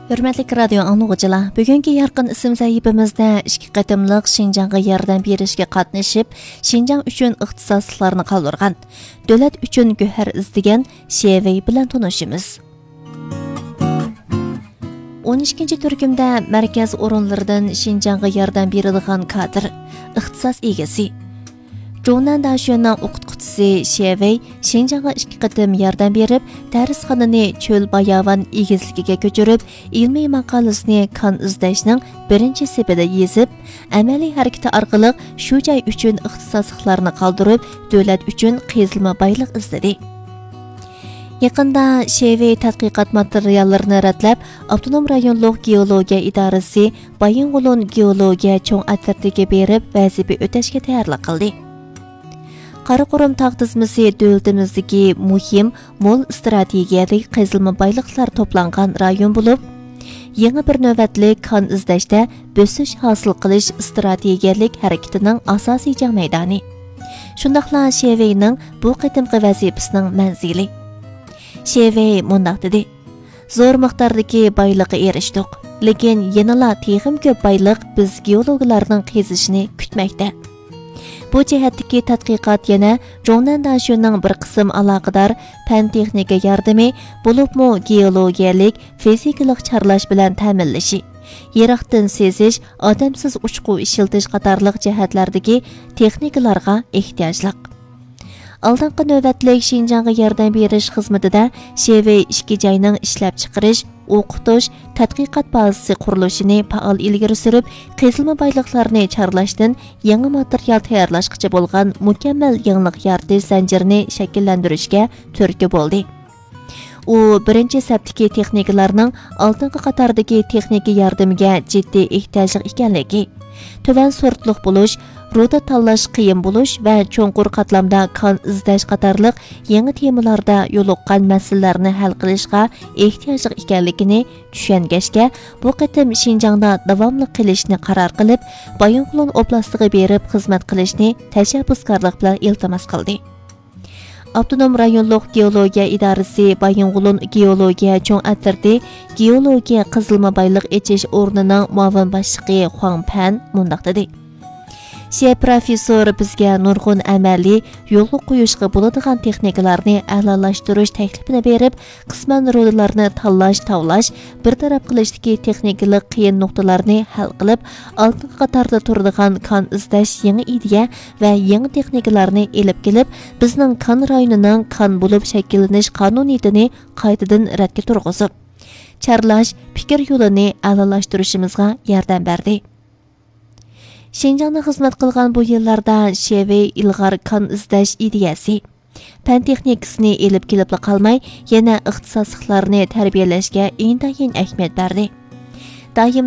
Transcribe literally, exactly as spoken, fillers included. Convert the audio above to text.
Hürmetli radyo anlıqçılar, bugünkü yarqın isim sahibimizde iki qatımlıq Şinjanğa yardım berişge qatnashib, Şinjan üçün ixtisoslarni qaldırgan, dövlət üçün göhər izdigan Şevey bilan tanışımız. on ikkinchi turkumda markaz o'rinlaridan Şinjanğa yardım berilgan kadr, ixtisos egasi. Jonan Dashuanning o'qituvchisi Shevey Şinjanğa ikki qatim yordam berib, darsxonani cho'l bayovan egizligiga ko'chirib, ilmiy maqolasini kan izlashning birinchi sepida yezib, amaliy harakati orqali shu joy uchun ixtisosliklarni qoldirib, davlat uchun qazilma boylik izladi. Yaqinda Shevey tadqiqot materiallarini ratlab, Avtonom rayonluq geologiya idorasi Baying'ulon geologiya cho'ng atratiga berib, vazifa o'tashga tayyorlik qildi. Qaraqurum tog' tizmasi davlatimizdagi muhim, mo'l strategiyalik qazilma boyliqlar to'plangan rayon bo'lib, yangi bir navbatlik kan izlashda bosish hosil qilish strategiyalik harakatining asosiy jang maydoni. Shundaqla Sheveyning bu qatimqi vazifasining manzili. Shevey mundaq dedi: "Zo'r miqdordagi boyliqqa erishdik, lekin yanala texim ko'p boyliq biz geologlarning qazishini kutmoqda." Bu jihatdagi tadqiqot yana Jonan Dashuanning bir qism aloqador fan texnika yordami bo'libmi geologiyalik, fizikalik charlash bilan ta'minlashi, yiroqdan sezish, odamsiz uchqu ishiltish qatorliq jihatlardagi texnikalarga ehtiyojliq. Aldingi navbatlik Şinjanğa yordam berish xizmatida Shevey ikki joyning ishlab chiqarish, o'qitish, tadqiqot bazasi qurilishini faol ilgari surib, qazilma boyliqlarni charlashdan yangi material tayyorlashga bo'lgan mukammal yangilik yaratish zanjirini shakllantirishga turtki bo'ldi. U birinchi saptiki texnikalarning oldingi qatordagi texnika yordamiga jiddiy ehtiyojli ekanligi, tuvan sortliq bo'lish, ruda tanlash qiyin bo'lish va cho'nqur qatlamda kan izlash qatorliq yangi temalarda yo'liqqan masalalarni hal qilishga ehtiyojli ekanligini tushungachga, bu qatim Şinjan'da davomli qilishni qaror qilib, Baying'ulon oblastiga berib xizmat qilishni tashabbuskorlik bilan iltimos qildi. Avtonom rayonluq geologiya idorasi Baying'ulon geologiya cho'ng atrati geologiya qazilma boyliq echish o'rnining muavin boshlig'i Huang Pan mundaq dedi: "She professor bizga nurg'un amaliy yo'lga qo'yishga bo'ladigan texnikalarni a'lolashtirish taklifini berib, qisman rollarni tanlash, tavlash, bir taraf qilishdagi texnikalik qiyin nuqtalarni hal qilib, oldingi qatorda turadigan kan izlash yangi ideya va yangi texnikalarni elib kelib, bizning kan rayonining kan bo'lib shakllanish qonuniyatini qaytadan radga turg'izib, charlash fikr yo'lini a'lolashtirishimizga yordam berdi." Şinjan'da xizmat qilgan bu yillarda Shevey ilg'or kan izlash ideyasi, fan texnikasini elib kelib qolmay, yana ixtisosliklarni tarbiyalashga intayin ahamiyat berdi. Doim